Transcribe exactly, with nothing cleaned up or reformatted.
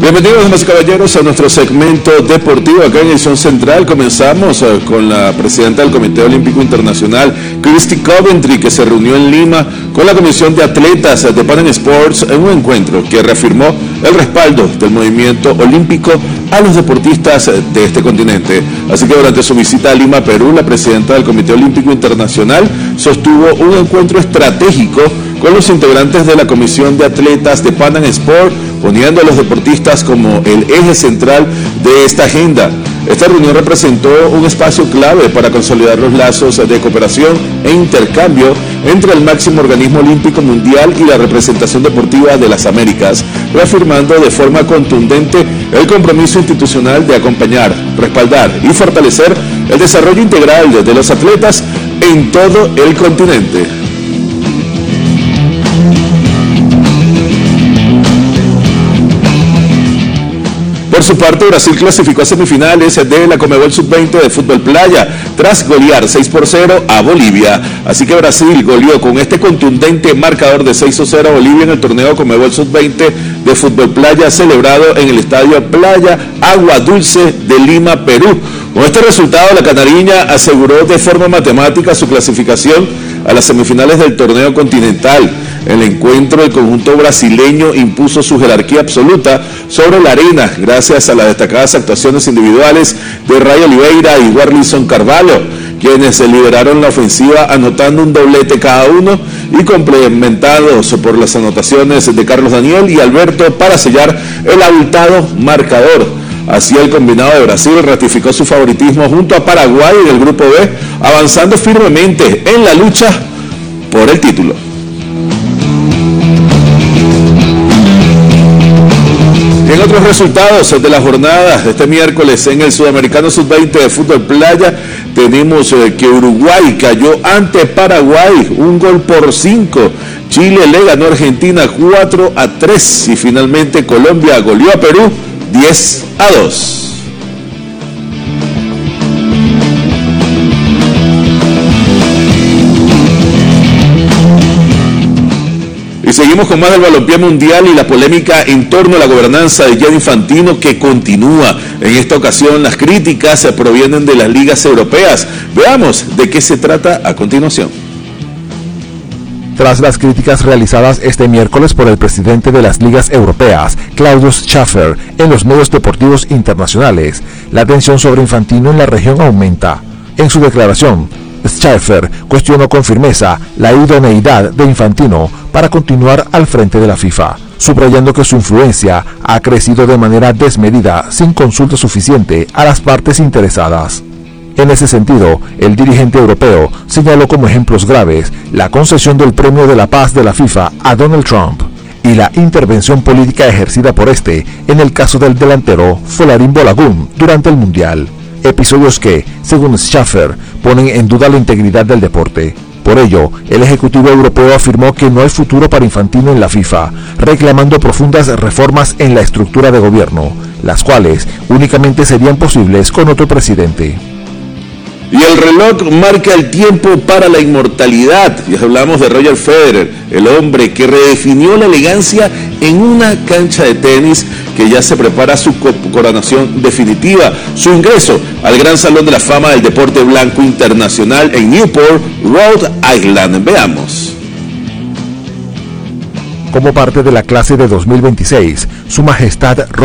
Bienvenidos, damas y caballeros, a nuestro segmento deportivo acá en Edición Central. Comenzamos uh, con la presidenta del Comité Olímpico Internacional, Christy Coventry, que se reunió en Lima con la Comisión de Atletas de Pan Am Sports en un encuentro que reafirmó el respaldo del movimiento olímpico a los deportistas de este continente. Así que durante su visita a Lima, Perú, la presidenta del Comité Olímpico Internacional sostuvo un encuentro estratégico con los integrantes de la Comisión de Atletas de Pan Am Sport, poniendo a los deportistas como el eje central de esta agenda. Esta reunión representó un espacio clave para consolidar los lazos de cooperación e intercambio entre el máximo organismo olímpico mundial y la representación deportiva de las Américas, reafirmando de forma contundente el compromiso institucional de acompañar, respaldar y fortalecer el desarrollo integral de los atletas en todo el continente. Por su parte, Brasil clasificó a semifinales de la Conmebol sub veinte de fútbol playa tras golear seis por cero a Bolivia. Así que Brasil goleó con este contundente marcador de seis a cero a Bolivia en el torneo Conmebol sub veinte de fútbol playa celebrado en el estadio Playa Agua Dulce de Lima, Perú. Con este resultado, la canariña aseguró de forma matemática su clasificación a las semifinales del torneo continental. En el encuentro, el conjunto brasileño impuso su jerarquía absoluta sobre la arena gracias a las destacadas actuaciones individuales de Ray Oliveira y Warlison Carvalho, quienes se lideraron la ofensiva anotando un doblete cada uno y complementados por las anotaciones de Carlos Daniel y Alberto para sellar el abultado marcador. Así, el combinado de Brasil ratificó su favoritismo junto a Paraguay en el grupo B, avanzando firmemente en la lucha por el título. En otros resultados de la jornada de este miércoles en el Sudamericano sub veinte de fútbol playa, tenemos que Uruguay cayó ante Paraguay, un gol por cinco. Chile le ganó a Argentina cuatro a tres y finalmente Colombia goleó a Perú diez a dos. Y seguimos con más del balompié mundial y la polémica en torno a la gobernanza de Gianni Infantino, que continúa. En esta ocasión las críticas se provienen de las ligas europeas. Veamos de qué se trata a continuación. Tras las críticas realizadas este miércoles por el presidente de las ligas europeas, Klaus Schaffer, en los medios deportivos internacionales, la tensión sobre Infantino en la región aumenta. En su declaración, Schaffer cuestionó con firmeza la idoneidad de Infantino para continuar al frente de la FIFA, subrayando que su influencia ha crecido de manera desmedida sin consulta suficiente a las partes interesadas. En ese sentido, el dirigente europeo señaló como ejemplos graves la concesión del Premio de la Paz de la FIFA a Donald Trump y la intervención política ejercida por este en el caso del delantero Folarin Balogun durante el Mundial. Episodios que, según Schaffer, ponen en duda la integridad del deporte. Por ello, el Ejecutivo Europeo afirmó que no hay futuro para Infantino en la FIFA, reclamando profundas reformas en la estructura de gobierno, las cuales únicamente serían posibles con otro presidente. Y el reloj marca el tiempo para la inmortalidad. Y hablamos de Roger Federer, el hombre que redefinió la elegancia en una cancha de tenis que ya se prepara su coronación definitiva, su ingreso al Gran Salón de la Fama del Deporte Blanco Internacional en Newport, Rhode Island. Veamos. Como parte de la clase de dos mil veintiséis, Su Majestad